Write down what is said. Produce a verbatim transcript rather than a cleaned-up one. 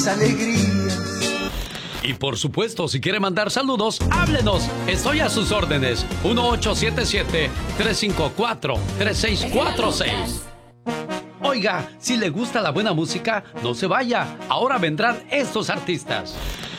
alegrías. Y por supuesto, si quiere mandar saludos, háblenos. Estoy a sus órdenes. uno ocho siete siete, tres cinco cuatro, tres seis cuatro seis. Oiga, si le gusta la buena música, no se vaya. Ahora vendrán estos artistas.